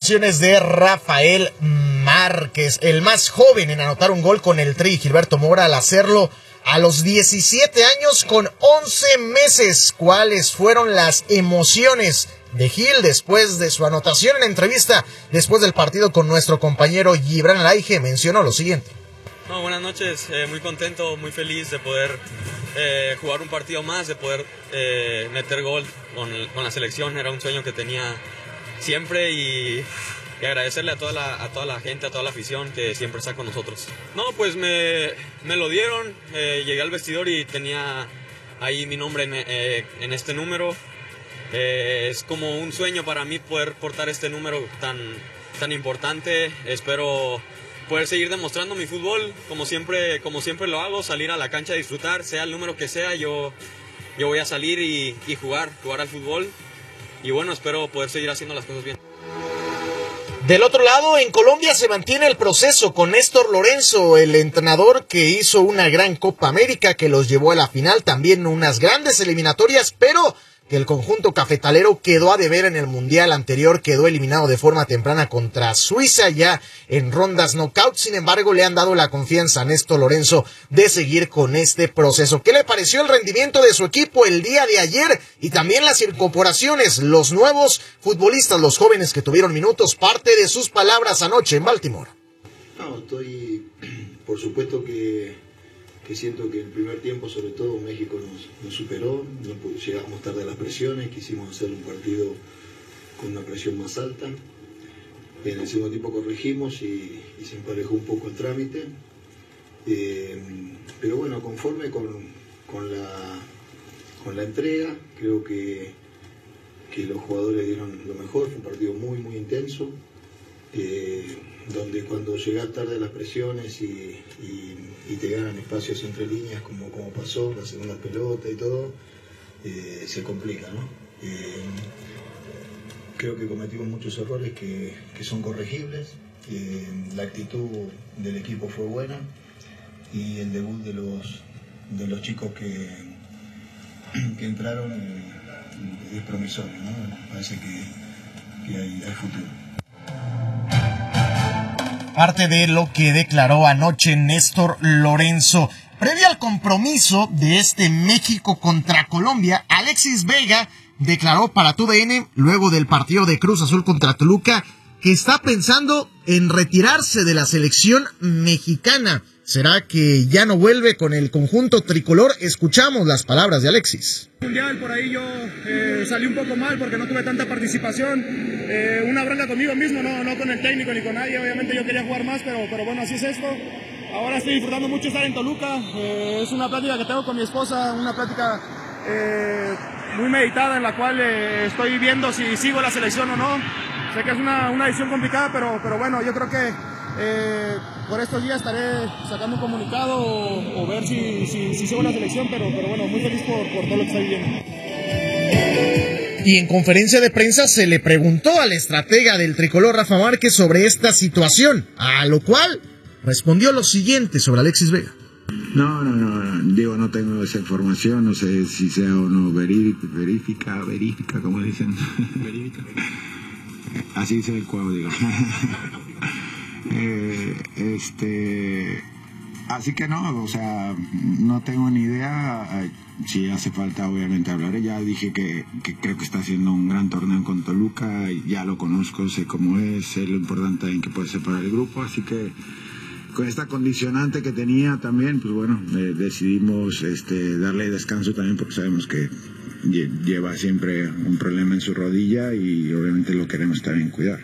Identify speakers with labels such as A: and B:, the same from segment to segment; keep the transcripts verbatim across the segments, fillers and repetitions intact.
A: anotaciones de Rafael Márquez, el más joven en anotar un gol con el Tri, Gilberto Mora, al hacerlo a los diecisiete años con once meses. ¿Cuáles fueron las emociones de Gil después de su anotación? En entrevista después del partido con nuestro compañero Gibran Alaige mencionó lo siguiente.
B: No, buenas noches, eh, muy contento, muy feliz de poder eh, jugar un partido más, de poder eh, meter gol con, con la selección. Era un sueño que tenía siempre y, y agradecerle a toda, la, a toda la gente, a toda la afición que siempre está con nosotros. No, pues me, me lo dieron, eh, llegué al vestidor y tenía ahí mi nombre en, eh, en este número. Eh, es como un sueño para mí poder portar este número tan, tan importante. Espero poder seguir demostrando mi fútbol como siempre, como siempre lo hago, salir a la cancha a disfrutar, sea el número que sea, yo, yo voy a salir y, y jugar, jugar al fútbol. Y bueno, espero poder seguir haciendo las cosas bien.
A: Del otro lado, en Colombia se mantiene el proceso con Néstor Lorenzo, el entrenador que hizo una gran Copa América, que los llevó a la final, también unas grandes eliminatorias, pero que el conjunto cafetalero quedó a deber en el Mundial anterior, quedó eliminado de forma temprana contra Suiza ya en rondas knockout. Sin embargo, le han dado la confianza a Néstor Lorenzo de seguir con este proceso. ¿Qué le pareció el rendimiento de su equipo el día de ayer? Y también las incorporaciones, los nuevos futbolistas, los jóvenes que tuvieron minutos, parte de sus palabras anoche en Baltimore.
C: No, estoy, por supuesto que... que siento que el primer tiempo, sobre todo, México nos, nos superó, no llegamos tarde a las presiones, quisimos hacer un partido con una presión más alta. En el segundo tiempo corregimos y, y se emparejó un poco el trámite. Eh, pero bueno, conforme con, con, la, con la entrega, creo que, que los jugadores dieron lo mejor. Fue un partido muy, muy intenso, eh, donde cuando llegas tarde a las presiones y, y, y te ganan espacios entre líneas, como, como pasó, la segunda pelota y todo, eh, se complica, ¿no? Eh, creo que cometimos muchos errores que, que son corregibles. Eh, la actitud del equipo fue buena y el debut de los, de los chicos que, que entraron eh, es promisorio, ¿no? Parece que, que hay, hay futuro.
A: Parte de lo que declaró anoche Néstor Lorenzo. Previo al compromiso de este México contra Colombia, Alexis Vega declaró para T U D N, luego del partido de Cruz Azul contra Toluca, que está pensando en retirarse de la selección mexicana. ¿Será que ya no vuelve con el conjunto tricolor? Escuchamos las palabras de Alexis.
D: Mundial, por ahí yo eh, salí un poco mal porque no tuve tanta participación, eh, una bronca conmigo mismo, no, no con el técnico ni con nadie. Obviamente yo quería jugar más, pero, pero bueno, así es esto. Ahora estoy disfrutando mucho estar en Toluca, eh, es una plática que tengo con mi esposa, una plática eh, muy meditada en la cual eh, estoy viendo si sigo la selección o no. Sé que es una, una decisión complicada, pero, pero bueno, yo creo que eh, por estos días estaré sacando un comunicado o, o ver si, si, si sigo la selección, pero, pero bueno, muy feliz por, por todo lo que está viviendo.
A: Y en conferencia de prensa se le preguntó al estratega del tricolor Rafa Márquez sobre esta situación, a lo cual respondió lo siguiente sobre Alexis Vega.
E: No, no, no, digo, no tengo esa información, no sé si sea o no verídica, verifica, verifica, como dicen. Verifica. Así dice el cuadro, digo. eh, este, así que no, o sea, no tengo ni idea. Si hace falta, obviamente hablaré. Ya dije que, que creo que está haciendo un gran torneo con Toluca, ya lo conozco, sé cómo es, sé lo importante en que puede ser para el grupo, así que con esta condicionante que tenía también, pues bueno, eh, decidimos este, darle descanso también porque sabemos que lleva siempre un problema en su rodilla y obviamente lo queremos también cuidar.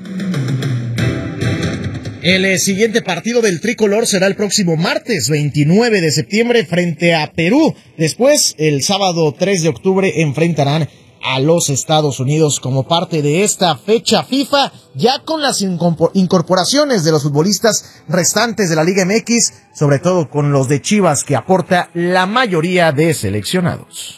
A: El siguiente partido del tricolor será el próximo martes veintinueve de septiembre frente a Perú. Después, el sábado tres de octubre, enfrentarán a los Estados Unidos como parte de esta fecha FIFA, ya con las incorporaciones de los futbolistas restantes de la Liga M X, sobre todo con los de Chivas, que aporta la mayoría de seleccionados.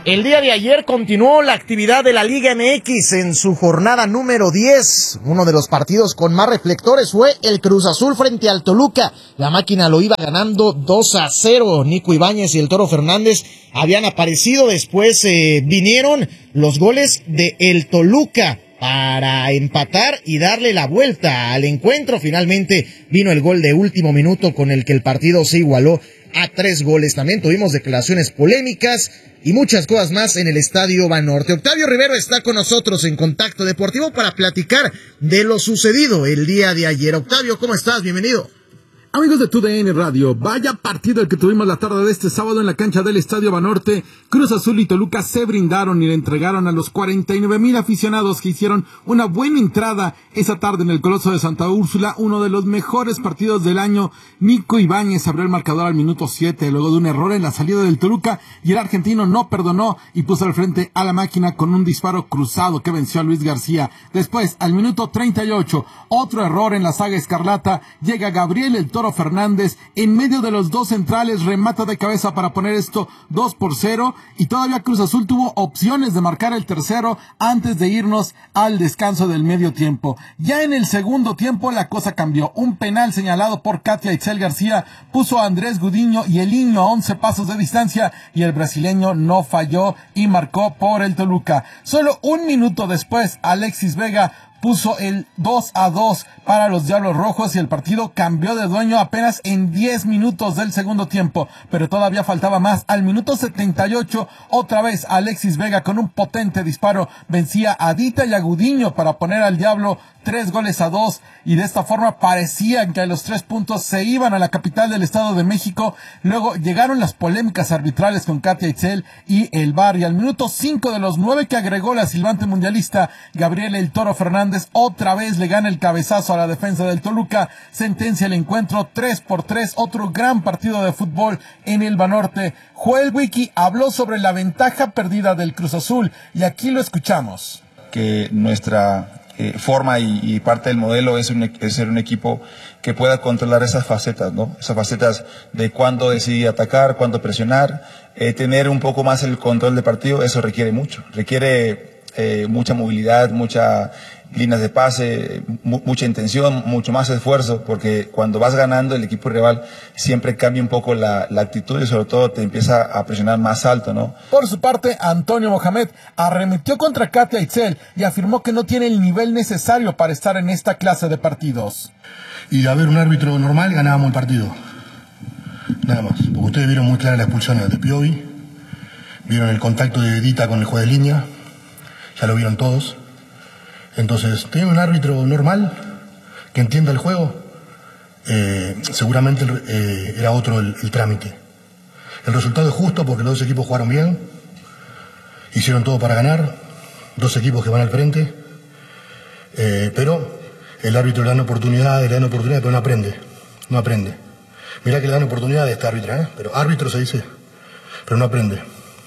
A: El día de ayer continuó la actividad de la Liga M X en su jornada número diez. Uno de los partidos con más reflectores fue el Cruz Azul frente al Toluca. La máquina lo iba ganando dos a cero. Nico Ibáñez y el Toro Fernández habían aparecido. Después eh, vinieron los goles de el Toluca para empatar y darle la vuelta al encuentro. Finalmente vino el gol de último minuto con el que el partido se igualó a tres goles. También tuvimos declaraciones polémicas y muchas cosas más en el Estadio Banorte. Octavio Rivero está con nosotros en Contacto Deportivo para platicar de lo sucedido el día de ayer. Octavio, ¿cómo estás? Bienvenido.
F: Amigos de T U D N Radio, vaya partido el que tuvimos la tarde de este sábado en la cancha del Estadio Banorte. Cruz Azul y Toluca se brindaron y le entregaron a los cuarenta y nueve mil aficionados que hicieron una buena entrada esa tarde en el Coloso de Santa Úrsula, uno de los mejores partidos del año. Nico Ibáñez abrió el marcador al minuto siete, luego de un error en la salida del Toluca, y el argentino no perdonó y puso al frente a la máquina con un disparo cruzado que venció a Luis García. Después, al minuto treinta y ocho, otro error en la saga escarlata, llega Gabriel el Toro Fernández en medio de los dos centrales, remata de cabeza para poner esto dos por cero, y todavía Cruz Azul tuvo opciones de marcar el tercero antes de irnos al descanso del medio tiempo. Ya en el segundo tiempo la cosa cambió. Un penal señalado por Katia Itzel García puso a Andrés Gudiño y el himno a once pasos de distancia, y el brasileño no falló y marcó por el Toluca. Solo un minuto después, Alexis Vega puso el dos a dos para los Diablos Rojos y el partido cambió de dueño apenas en diez minutos del segundo tiempo, pero todavía faltaba más. Al minuto setenta y ocho, otra vez Alexis Vega con un potente disparo vencía a Dita y a Gudiño para poner al Diablo tres goles a dos, y de esta forma parecían que los tres puntos se iban a la capital del Estado de México. Luego llegaron las polémicas arbitrales con Katia Itzel y el V A R, y al minuto cinco de los nueve que agregó la silbante mundialista, Gabriel el Toro Fernández otra vez le gana el cabezazo a la defensa del Toluca, sentencia el encuentro tres por tres, otro gran partido de fútbol en el Banorte. Joel Wiki habló sobre la ventaja perdida del Cruz Azul, y aquí lo escuchamos.
G: Que nuestra eh, forma y, y parte del modelo es, un, es ser un equipo que pueda controlar esas facetas, ¿no? Esas facetas de cuándo decidir atacar, cuándo presionar, eh, tener un poco más el control del partido. Eso requiere mucho, requiere eh, mucha movilidad, mucha líneas de pase, mu mucha intención, mucho más esfuerzo, porque cuando vas ganando el equipo rival siempre cambia un poco la, la actitud y sobre todo te empieza a presionar más alto, ¿no?
F: Por su parte, Antonio Mohamed arremetió contra Katia Itzel y afirmó que no tiene el nivel necesario para estar en esta clase de partidos.
H: Y de haber un árbitro normal ganábamos el partido, nada más, porque ustedes vieron muy clara la expulsión de Piovi, vieron el contacto de Dita con el juez de línea, ya lo vieron todos. Entonces, tener un árbitro normal que entienda el juego, eh, seguramente eh, era otro el, el trámite. El resultado es justo porque los dos equipos jugaron bien, hicieron todo para ganar, dos equipos que van al frente, eh, pero el árbitro le dan oportunidades, le dan oportunidades, pero no aprende, no aprende. Mirá que le dan oportunidades a este árbitro, ¿eh? Pero árbitro se dice, pero no aprende.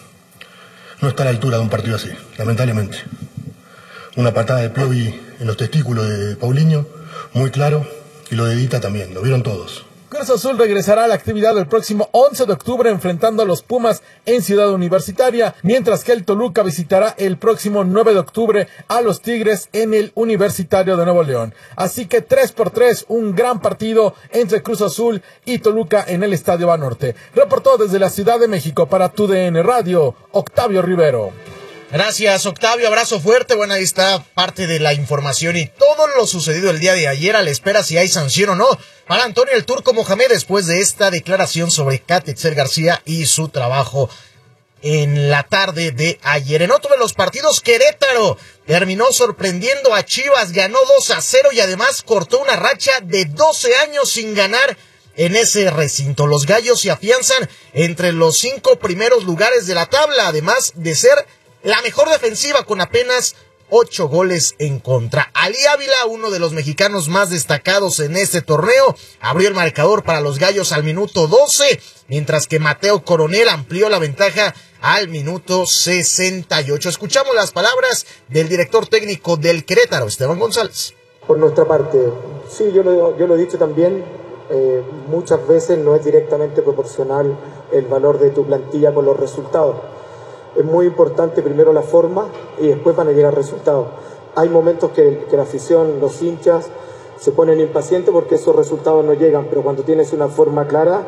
H: No está a la altura de un partido así, lamentablemente. Una patada de Piovi en los testículos de Paulinho, muy claro, y lo de Dita también, lo vieron todos.
F: Cruz Azul regresará a la actividad el próximo once de octubre enfrentando a los Pumas en Ciudad Universitaria, mientras que el Toluca visitará el próximo nueve de octubre a los Tigres en el Universitario de Nuevo León. Así que tres por tres, un gran partido entre Cruz Azul y Toluca en el Estadio Banorte. Reportó desde la Ciudad de México para T U D N Radio, Octavio Rivero.
A: Gracias, Octavio, abrazo fuerte. Bueno, ahí está parte de la información y todo lo sucedido el día de ayer, a la espera si hay sanción o no para Antonio el Turco Mohamed después de esta declaración sobre Katia Itzel García y su trabajo en la tarde de ayer. En otro de los partidos, Querétaro terminó sorprendiendo a Chivas, ganó dos a cero y además cortó una racha de doce años sin ganar en ese recinto. Los gallos se afianzan entre los cinco primeros lugares de la tabla, además de ser la mejor defensiva con apenas ocho goles en contra. Ali Ávila, uno de los mexicanos más destacados en este torneo, abrió el marcador para los gallos al minuto doce, mientras que Mateo Coronel amplió la ventaja al minuto sesenta y ocho. Escuchamos las palabras del director técnico del Querétaro, Esteban González.
I: Por nuestra parte, sí, yo lo, yo lo he dicho también, eh, muchas veces no es directamente proporcional el valor de tu plantilla con los resultados. es muy importante primero la forma y después van a llegar resultados. Hay momentos que, que la afición, los hinchas, se ponen impacientes porque esos resultados no llegan, pero cuando tienes una forma clara